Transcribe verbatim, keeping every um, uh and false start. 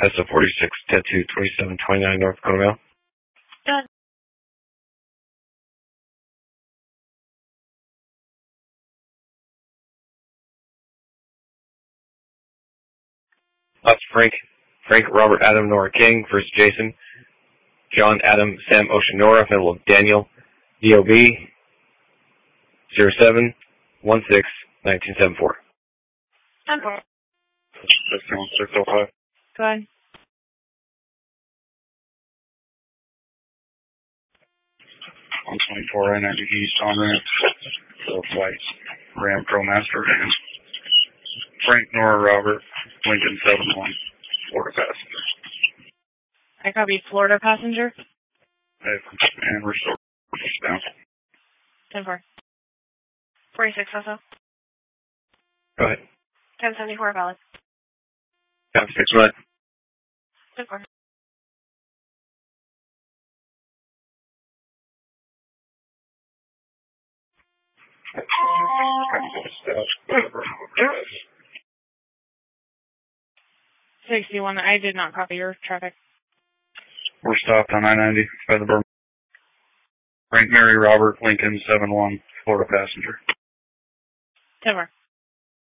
S O forty-six, tattoo twenty-seven twenty-nine North Dakota Mail. Done. That's Frank. Frank Robert Adam Nora King versus Jason. John Adam Sam Ocean Nora, middle of Daniel. D O B zero seven one six nineteen seventy-four. Done. six oh five. Go ahead. one twenty-four I ninety East on ramp. So flights. Ram ProMaster and Frank Nora Robert, Lincoln seven one, Florida passenger. I copy Florida passenger. And restore down. ten four. forty-six also. Go ahead. ten seventy-four valid. Yeah, six one. ten four. sixty-one, I did not copy your traffic. We're stopped on I ninety by the Burma. Frank Mary Robert, Lincoln seven one, Florida passenger. ten four.